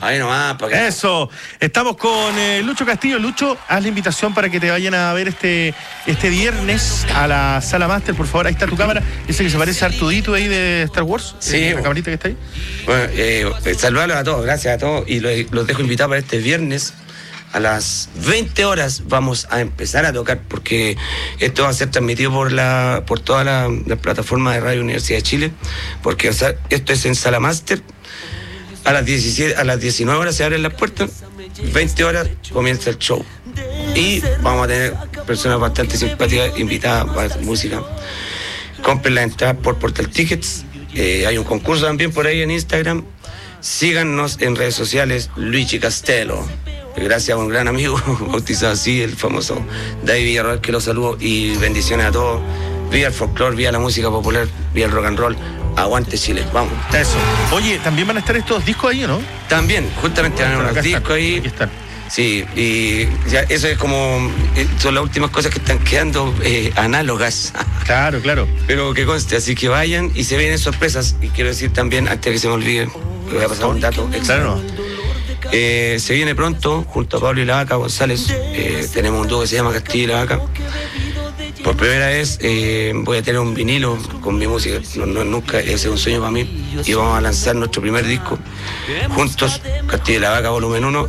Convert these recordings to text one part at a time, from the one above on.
Ahí nomás, para que... Eso, estamos con Lucho Castillo. Lucho, haz la invitación para que te vayan a ver este viernes a la Sala Máster, por favor. Ahí está tu cámara, ese que se parece a Artudito ahí de Star Wars. Sí. La camarita que está ahí. Bueno, saludarlos a todos, gracias a todos. Y los dejo invitados para este viernes. A las 20 horas vamos a empezar a tocar, porque esto va a ser transmitido por toda la plataforma de Radio Universidad de Chile, porque esto es en Sala Máster. A las 19 horas se abren las puertas, 20 horas comienza el show. Y vamos a tener personas bastante simpáticas invitadas para música. Compren la entrada por Portal Tickets. Hay un concurso también por ahí en Instagram. Síganos en redes sociales, Luigi Castelo. Gracias a un gran amigo, bautizado así, el famoso David Villarroel, que lo saludo, y bendiciones a todos. Viva el folclore, viva la música popular, viva el rock and roll. Aguante Chile, vamos. Eso. Oye, también van a estar estos discos ahí, ¿no? También, justamente van a haber unos discos ahí. Aquí están. Sí, y ya eso es como, son las últimas cosas que están quedando análogas. Claro. Pero que conste, así que vayan y se vienen sorpresas. Y quiero decir también, antes de que se me olvide, voy a pasar un dato extra. Claro. Se viene pronto, junto a Pablo y la Vaca González, tenemos un dúo que se llama Castillo y la Vaca. Por primera vez voy a tener un vinilo con mi música, nunca, ese es un sueño para mí. Y vamos a lanzar nuestro primer disco juntos, Castillo y la Vaca Volumen 1.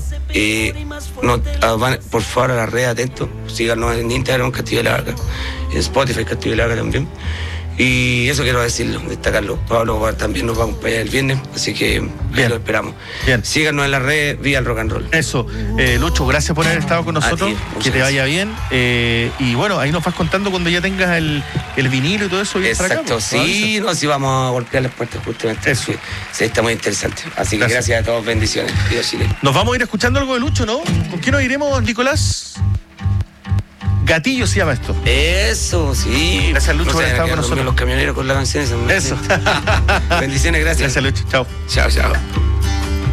Por favor, a la red, atentos, síganos en Instagram, Castillo y la Vaca, en Spotify, Castillo y la Vaca también. Y eso quiero decirlo, destacarlo. Pablo también nos va a acompañar el viernes, así que bien, lo esperamos. Bien. Síganos en la red, vía el rock and roll. Eso, Lucho, gracias por haber estado con nosotros, que te vaya bien. Y bueno, ahí nos vas contando cuando ya tengas el vinilo y todo eso. Exacto, para acá, sí, sí vamos a golpear las puertas justamente. Eso. Sí, está muy interesante. Así que gracias a todos, bendiciones. Viva Chile. Nos vamos a ir escuchando algo de Lucho, ¿no? ¿Con quién nos iremos, Nicolás? Gatillo se llama esto. Eso, sí. Gracias, Lucho, por haber estado con nosotros. Los camioneros con las canciones. Eso. Bendiciones, gracias. Gracias, Lucho. Chao. Chao.